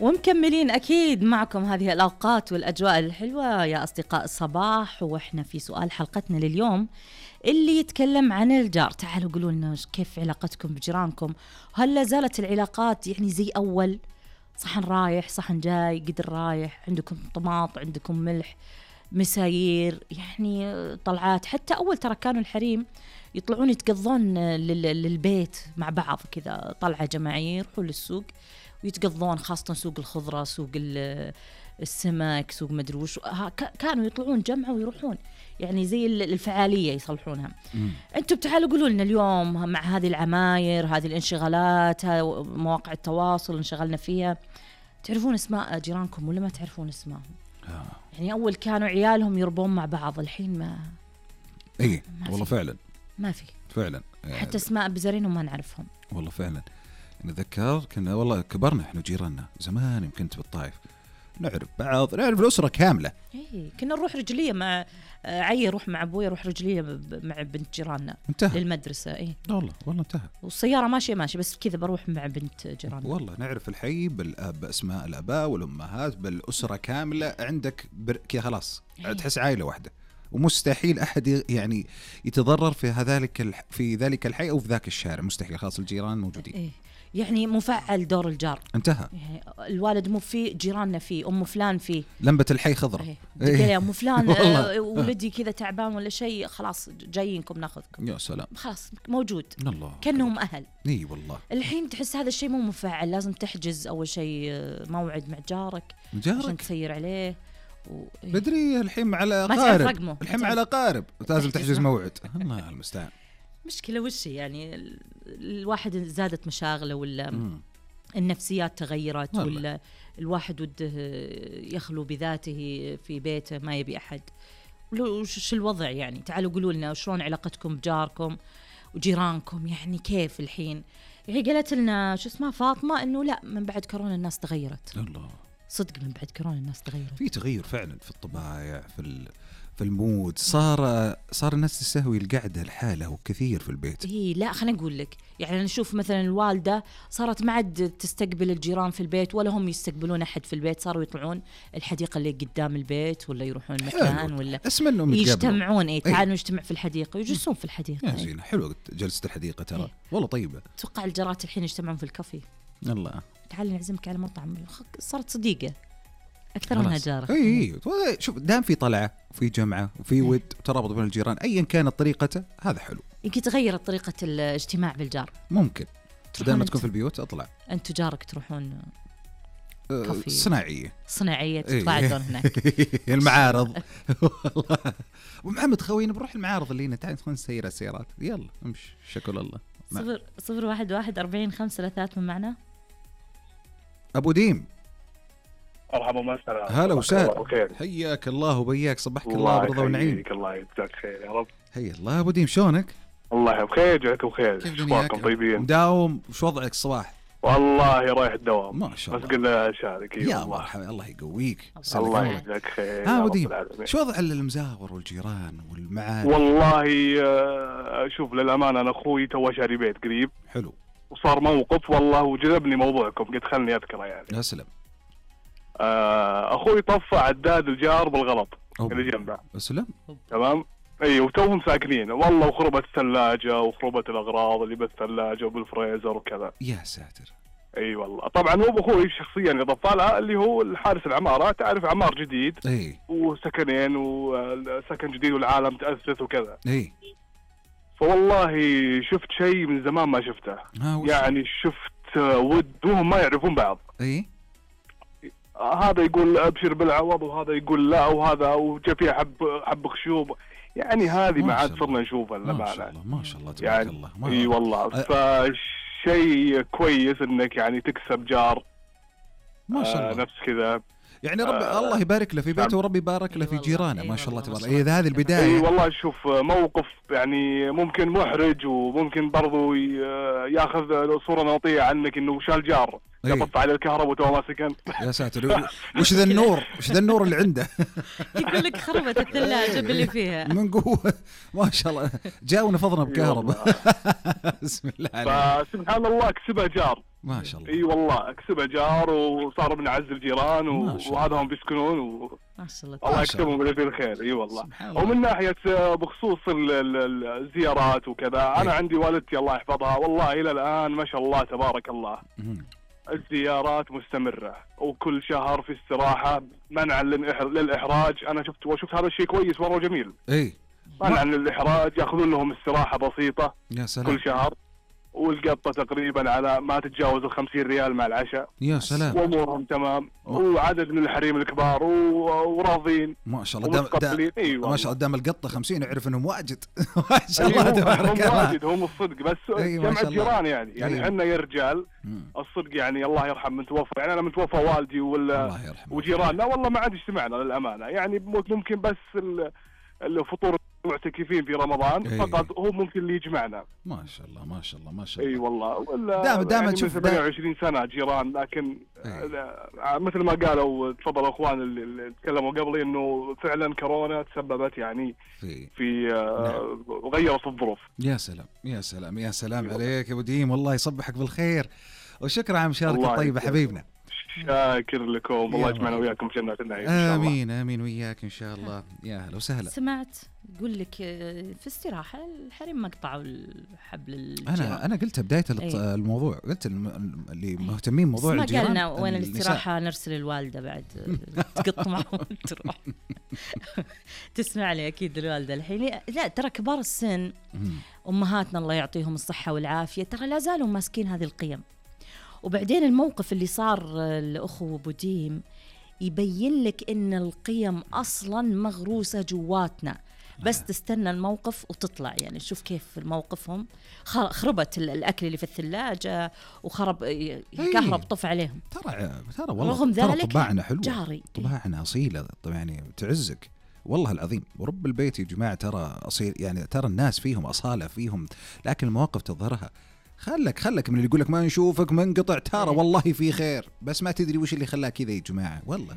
ومكملين أكيد معكم هذه الأوقات والأجواء الحلوة يا أصدقاء الصباح. وإحنا في سؤال حلقتنا لليوم اللي يتكلم عن الجار. تعالوا قولوا لنا كيف علاقتكم بجيرانكم، هل لا زالت العلاقات يعني زي أول، صحن رايح صحن جاي، قدر رايح، عندكم طماط عندكم ملح مسايير، يعني طلعات. حتى أول ترى كانوا الحريم يطلعون يتقضون للبيت مع بعض كذا، طلعة جماعية يروحوا للسوق ويتقضون، خاصة سوق الخضرة، سوق السمك، سوق مدروش، كانوا يطلعون جمعة ويروحون، يعني زي الفعالية يصلحونها. أنتم تعالوا قولوا لنا اليوم مع هذه العماير، هذه الانشغالات، مواقع التواصل انشغلنا فيها، تعرفون اسماء جيرانكم ولا ما تعرفون اسمائهم؟ يعني أول كانوا عيالهم يربون مع بعض، الحين ما والله فعلا ما في فعلا، حتى اسماء بزارينهم ما نعرفهم والله فعلا. نتذكر كنا والله كبرنا احنا جيراننا زمان، يمكن كنت بالطائف نعرف بعض، نعرف الأسرة كاملة. كنا نروح رجلية مع عي، يروح مع أبوي، يروح رجلية مع بنت جيراننا انتهى للمدرسة. والله انتهى، والسيارة ماشية بس كذا بروح مع بنت جيراننا. والله نعرف الحي بأسماء الآباء والأمهات، بالأسرة كاملة عندك كذا خلاص، تحس عائلة واحدة، ومستحيل أحد يعني يتضرر في ذلك الحي أو في ذاك الشارع، مستحيل، خاص الجيران موجودين. يعني مفعل دور الجار، انتهى. يعني الوالد مو فيه، جيراننا فيه، أم فلان فيه، لمبة الحي خضرة. يا أم فلان ولدي كذا تعبان ولا شيء، خلاص جايينكم ناخذكم، يا سلام، خلاص موجود، الله كأنهم أهل. والله الحين تحس هذا الشيء مو مفعل، لازم تحجز أول شيء موعد مع جارك عشان تسير عليه بدري. الحين مع الأقارب، لازم تحجز موعد. الله المستعان. مشكلة وش يعني الواحد زادت مشاغله، ولا النفسيات تغيرت، ولا الواحد وده يخلو بذاته في بيته ما يبي أحد، وش الوضع يعني؟ تعالوا قولوا لنا شلون علاقتكم بجاركم وجيرانكم، يعني كيف الحين؟ يعني قالت لنا شو اسمها فاطمة إنه لا، من بعد كورونا الناس تغيرت. الله صدق من بعد كورونا الناس تغيرت، في تغير فعلا في الطبايع، في المود، صار الناس تستهوي القعدة الحالة وكثير في البيت. لا خلينا نقول لك، يعني نشوف مثلا الوالدة صارت ما عاد تستقبل الجيران في البيت، ولا هم يستقبلون أحد في البيت، صاروا يطلعون الحديقة اللي قدام البيت، ولا يروحون مكان، ولا يجتمعون. تعالوا نجتمع في الحديقة، يجلسون في الحديقة. يا زين، حلوة جلسة الحديقة ترى. والله طيبة. توقع الجارات الحين يجتمعون في الكافي. الله، تعال نعزمك على مطعم، صارت صديقة أكثر منها جارة. شوف، دام في طلعة وفي جمعة وفي ود ترابط بين الجيران، أيا كانت طريقته، هذا حلو. يمكن تغيرت طريقة الاجتماع بالجار، ممكن بدل ما تكون في البيوت أطلع أنت جارك تروحون كافي صناعية تتقاعدون هناك. المعارض. والله ومحمد خوينا بروح المعارض اللي هنا، تعال ندخل نسير السيارات، يلا امشي، شكر الله. 011-453 من معنا. أبو ديم، مرحبا ومسهلا. هلا وسهلا، حياك الله وبياك، صبحك الله برضا ونعيم. الله يجزاك خير يا رب. حيا الله أبو ديم، شلونك؟ الله بخير، جعلكم بخير. كيف دنياك؟ طيبين؟ مداوم؟ وش وضعك الصباح؟ والله رايح الدوام ما شاء الله، بس قلنا أشارك. يا مرحبا، الله يقويك. الله يجزاك خير. أبو ديم، شو وضع المزاور والجيران والمعارف؟ والله شوف للأمانة، أنا أخوي تو شاري بيت قريب، حلو، وصار موقف والله وجذبني موضوعكم، قلت خلني أذكره يعني. يا سلام. أخوي طفى عداد الجار بالغلط اللي جنبه. سلام. تمام. وتوهم ساكنين والله، وخربت الثلاجة وخربت الأغراض اللي بالثلاجة وبالفريزر وكذا. يا ساتر. والله طبعا مو بأخوي شخصيا اللي طفالها، اللي هو الحارس العمارة، تعرف عمار جديد وسكنين وسكن جديد والعالم تأسس وكذا. فوالله شفت شيء من زمان ما شفته، يعني شفت ود وهم ما يعرفون بعض. هذا يقول ابشر بالعوض، وهذا يقول لا، وهذا وجا فيها حب خشوب، يعني هذه ما عاد صرنا نشوفها للأمانة. ما شاء الله تبارك الله. اي والله. فشيء كويس انك يعني تكسب جار ما شاء الله نفس كذا، يعني ربي الله يبارك له في بيته، وربي يبارك له في جيرانه. ما شاء الله تبارك. هذه البداية. والله شوف، موقف يعني ممكن محرج، وممكن برضو ياخذ صورة نمطية عنك انه شال جار، قطع عليه الكهرباء وتو ما سكن. يا ساتر، وش ذا النور، وش ذا النور اللي عنده؟ يقول لك خربت الثلاجة باللي فيها من قوة ما شاء الله، جاء ونفضنا بكهرباء. بسم الله عليك. فسبحان الله اكسبها جار ما شاء الله. اي والله اكسبها جار، وصار من اعز الجيران وهذا هم بيسكنون ما شاء الله. الله يكتبهم بالخير الخير. اي والله. ومن ناحيه بخصوص الزيارات وكذا، انا عندي والدتي الله يحفظها والله الى الان ما شاء الله تبارك الله الزيارات مستمره، وكل شهر في استراحه منعا للاحراج. انا شفت هذا الشيء كويس مره جميل. اي منعا للاحراج، ياخذون لهم استراحه بسيطه يا سلام كل شهر، والقطة تقريبا على ما تتجاوز 50 ريال مع العشاء. يا سلام. وامورهم تمام، وعدد من الحريم الكبار وراضين ما شاء الله. أيوة ما شاء الله دام القطة 50 يعرف انهم واجد. ما شاء الله تبارك الله. واجد هم الصدق، بس جمع الجيران يعني احنا يا رجال الصدق يعني الله يرحم من توفى، يعني انا من توفى والدي وجيراننا والله ما عاد اجتمعنا للامانة، يعني ممكن بس الفطور معتكفين في رمضان فقط هو ممكن اللي يجمعنا. ما شاء الله ما شاء الله ما شاء الله. اي والله. دائما يعني تشوف 28 سنه جيران، لكن مثل ما قالوا تفضلوا اخوان اللي تكلموا قبلي انه فعلا كورونا تسببت يعني في غيرت الظروف. يا سلام يا سلام يا سلام عليك يا ابو ديم، والله يصبحك بالخير وشكرا على المشاركه الطيبه حبيبنا. شاكر لكم، الله يجمعنا وياكم في جنات النعيم ان شاء الله. امين امين وياك ان شاء الله. يا هلا وسهلا. سمعت يقول لك في استراحه الحريم مقطعوا الحبل الجيران. انا قلت بدايه الموضوع، قلت اللي مهتمين موضوع الجيران. ما قالنا وين الاستراحه، نرسل الوالده بعد تقط معهم تروح. تسمع لي اكيد الوالده الحين. لا ترى كبار السن امهاتنا الله يعطيهم الصحه والعافيه ترى لا زالوا ماسكين هذه القيم. وبعدين الموقف اللي صار لأخو بوديم يبين لك إن القيم أصلاً مغروسة جواتنا، بس تستنى الموقف وتطلع. يعني شوف كيف موقفهم، خربت الأكل اللي في الثلاجة وخرب كهرب طف عليهم. ترى والله رغم ذلك طباعنا حلوة، جاري طباعنا أصيلة يعني تعزك والله العظيم ورب البيت يا جماعة. ترى أصيل يعني، ترى الناس فيهم أصالة فيهم، لكن المواقف تظهرها. خلك من اللي يقول لك ما نشوفك منقطع، ترى والله في خير، بس ما تدري وش اللي خلاه كذا يا جماعه والله.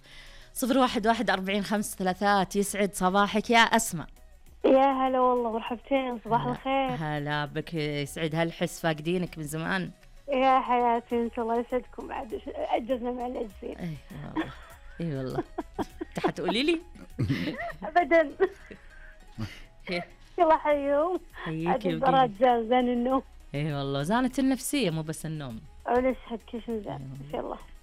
011443 يسعد صباحك يا أسماء. يا هلا والله مرحبتين، صباح الخير. هلا بك، يسعد هالحس، فاقدينك من زمان. يا حياتي ان شاء الله يسعدكم، بعد عجزنا مع العجزين. اي والله حتقولي لي ابدا. يلا حيوم حييك يا براد زان النوم. اي والله زانت النفسيه مو بس النوم. ونشهد كل شيء زان ان شاء الله.